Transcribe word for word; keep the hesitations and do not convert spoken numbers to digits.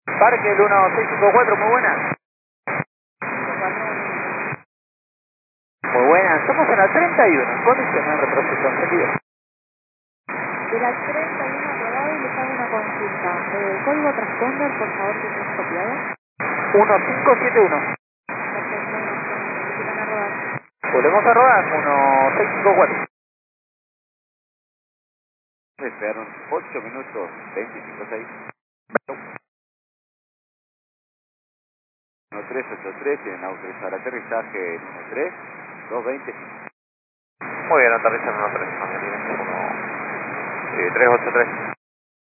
Parque el uno seis cinco cuatro, muy buena. Muy buena, estamos en la treinta y uno, condiciones de retroceso encendido. De la treinta y uno aprobado y les hago una consulta. Eh, código transponder, por favor, que tenés copiado. uno cinco siete uno. Perfecto, gracias. Empiezan a rodar. Volvemos a rodar, uno seis cinco cuatro. Esperaron ocho minutos, veinticinco seis. uno tres ocho tres, tienen autorizar aterrizaje en uno tres dos veinte. Muy bien, aterriza en uno tres, uno tres ocho tres.